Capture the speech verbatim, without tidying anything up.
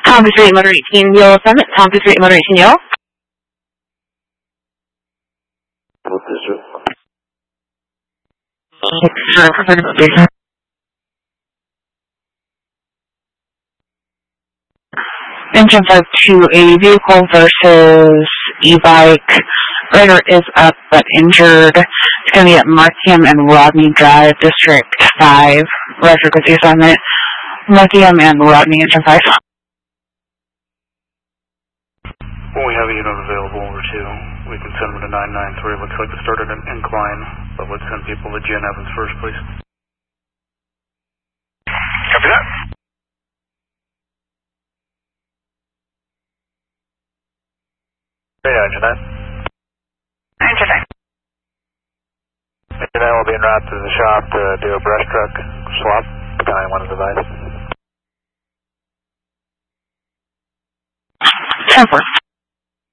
Tom three, Motor eighteen, Yellow Summit. Tom three, Motor eighteen, Yellow. What is it? Sure, prefer to be. Engine five two, a vehicle versus e-bike. Rider is up but injured. It's going to be at Marthium and Rodney Drive, District five. Roger, good use on it. Marthium and Rodney, Engine five. When we have a unit available over two, we can send them to nine nine three. Looks like they started an incline, but let's send people to Jen Evans first, please. Copy that. Yeah, Engine nine. Engine nine. Engine nine will be en route to the shop to do a brush truck swap, depending on the device. ten four.